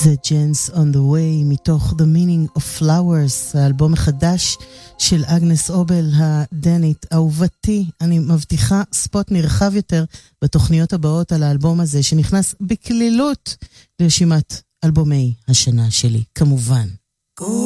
זה Chance on the Way מתוך The Meaning of Flowers, האלבום החדש של אגנס אובל הדנית, אהובתי. אני מבטיחה ספוט נרחב יותר בתוכניות הבאות על האלבום הזה, שנכנס בכלילות לרשימת אלבומי השנה שלי, כמובן.